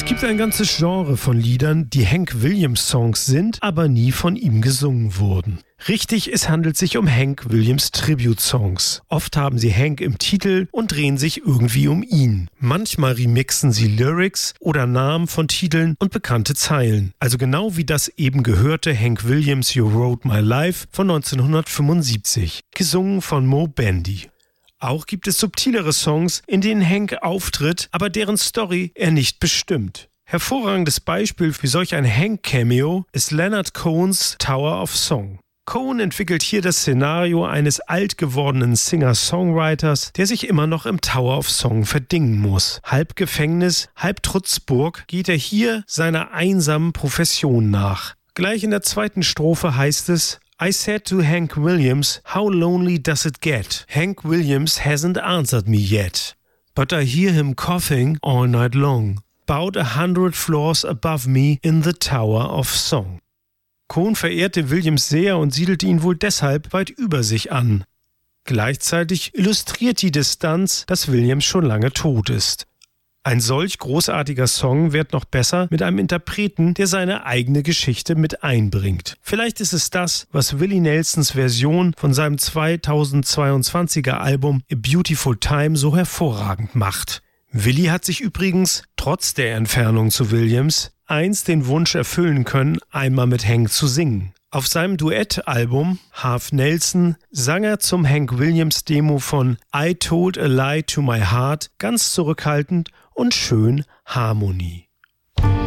gibt ein ganzes Genre von Liedern, die Hank Williams Songs sind, aber nie von ihm gesungen wurden. Richtig, es handelt sich um Hank Williams Tribute-Songs. Oft haben sie Hank im Titel und drehen sich irgendwie um ihn. Manchmal remixen sie Lyrics oder Namen von Titeln und bekannte Zeilen. Also genau wie das eben gehörte Hank Williams You Wrote My Life von 1975, gesungen von Moe Bandy. Auch gibt es subtilere Songs, in denen Hank auftritt, aber deren Story er nicht bestimmt. Hervorragendes Beispiel für solch ein Hank-Cameo ist Leonard Cohens Tower of Song. Cohen entwickelt hier das Szenario eines alt gewordenen Singer-Songwriters, der sich immer noch im Tower of Song verdingen muss. Halb Gefängnis, halb Trutzburg geht er hier seiner einsamen Profession nach. Gleich in der zweiten Strophe heißt es: I said to Hank Williams, how lonely does it get? Hank Williams hasn't answered me yet. But I hear him coughing all night long. About 100 floors above me in the Tower of Song. Cohen verehrte Williams sehr und siedelte ihn wohl deshalb weit über sich an. Gleichzeitig illustriert die Distanz, dass Williams schon lange tot ist. Ein solch großartiger Song wird noch besser mit einem Interpreten, der seine eigene Geschichte mit einbringt. Vielleicht ist es das, was Willie Nelsons Version von seinem 2022er Album A Beautiful Time so hervorragend macht. Willie hat sich übrigens, trotz der Entfernung zu Williams, einst den Wunsch erfüllen können, einmal mit Hank zu singen. Auf seinem Duettalbum Half Nelson sang er zum Hank Williams Demo von I Told a Lie to My Heart ganz zurückhaltend und schön Harmonie.